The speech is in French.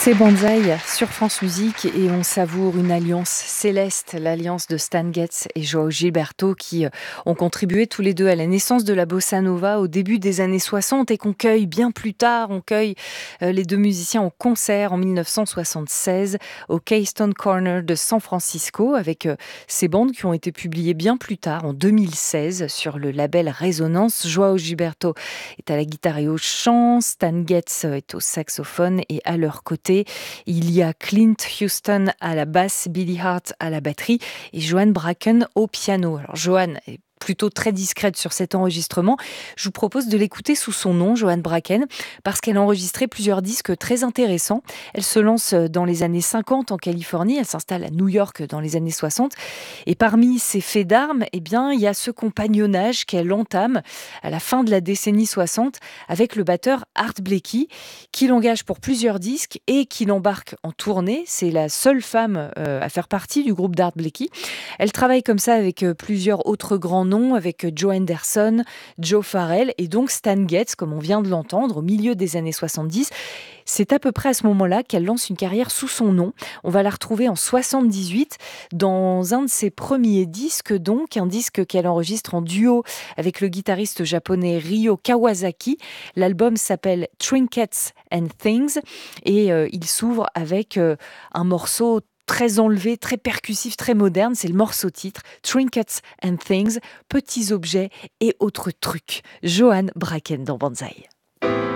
C'est Banzai sur France Musique et on savoure une alliance céleste, l'alliance de Stan Getz et João Gilberto qui ont contribué tous les deux à la naissance de la bossa nova au début des années 60 et qu'on cueille bien plus tard. On cueille les deux musiciens en concert en 1976 au Keystone Corner de San Francisco avec ces bandes qui ont été publiées bien plus tard en 2016 sur le label Résonance. João Gilberto est à la guitare et au chant, Stan Getz est au saxophone et à leur côté, il y a Clint Houston à la basse, Billy Hart à la batterie et Joan Bracken au piano. Alors Joan est plutôt très discrète sur cet enregistrement. Je vous propose de l'écouter sous son nom, Joan Bracken, parce qu'elle a enregistré plusieurs disques très intéressants. Elle se lance dans les années 50 en Californie, elle s'installe à New York dans les années 60. Et parmi ses faits d'armes, eh bien, il y a ce compagnonnage qu'elle entame à la fin de la décennie 60 avec le batteur Art Blakey, qui l'engage pour plusieurs disques et qui l'embarque en tournée. C'est la seule femme à faire partie du groupe d'Art Blakey. Elle travaille comme ça avec plusieurs autres grands noms, avec Joe Henderson, Joe Farrell et donc Stan Getz, comme on vient de l'entendre, au milieu des années 70. C'est à peu près à ce moment-là qu'elle lance une carrière sous son nom. On va la retrouver en 78 dans un de ses premiers disques, donc un disque qu'elle enregistre en duo avec le guitariste japonais Ryo Kawasaki. L'album s'appelle Trinkets and Things et il s'ouvre avec un morceau très enlevé, très percussif, très moderne. C'est le morceau titre, Trinkets and Things, petits objets et autres trucs. Joan Bracken dans Banzai.